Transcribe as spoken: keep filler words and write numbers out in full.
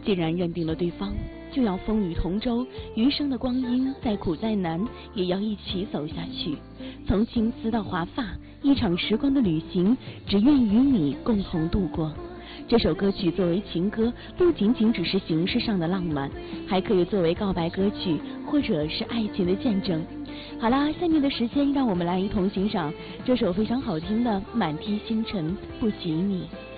既然认定了对方，就要风雨同舟，余生的光阴再苦再难，也要一起走下去。从青丝到华发，一场时光的旅行，只愿与你共同度过。这首歌曲作为情歌，不仅仅只是形式上的浪漫，还可以作为告白歌曲，或者是爱情的见证。好啦，下面的时间让我们来一同欣赏这首非常好听的《满天星辰不及你》。